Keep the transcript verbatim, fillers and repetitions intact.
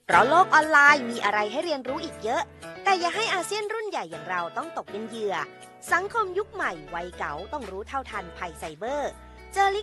เพราะโลกออนไลน์มีอะไรให้เรียนรู้อีกเยอะแต่อย่าให้อาเซียนรุ่นใหญ่อย่างเราต้องตกเป็นเหยื่อสังคมยุคใหม่วัยเก๋าต้องรู้เท่าทันภัยไซเบอร์เจอลิ